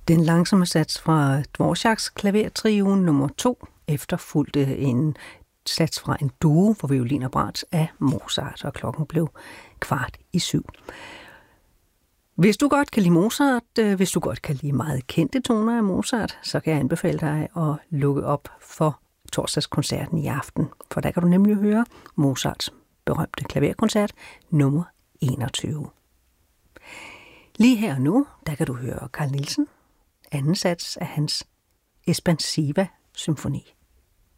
Den langsomme sats fra Dvoráks klavertrioen nummer 2 efterfulgte en sats fra en duo for violin og bratsch af Mozart, og klokken blev 6:15. Hvis du godt kan lide Mozart, hvis du godt kan lide meget kendte toner af Mozart, så kan jeg anbefale dig at lukke op for torsdagskoncerten i aften, for der kan du nemlig høre Mozarts berømte klaverkoncert nummer 21. Lige her og nu, der kan du høre Carl Nielsen, anden sats af hans Espansiva-symfoni.